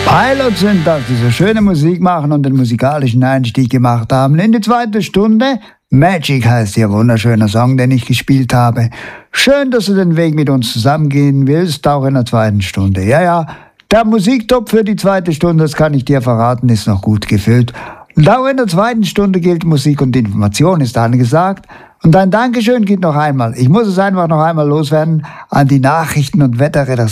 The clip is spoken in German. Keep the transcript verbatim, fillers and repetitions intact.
Pilots sind das, die so schöne Musik machen und den musikalischen Einstieg gemacht haben. In die zweite Stunde, Magic heißt ihr wunderschöner Song, den ich gespielt habe. Schön, dass du den Weg mit uns zusammengehen willst, auch in der zweiten Stunde. Ja, ja, der Musiktopf für die zweite Stunde, das kann ich dir verraten, ist noch gut gefüllt. Und auch in der zweiten Stunde gilt Musik und Information, ist angesagt. Und ein Dankeschön geht noch einmal. Ich muss es einfach noch einmal loswerden an die Nachrichten- und Wetterredaktion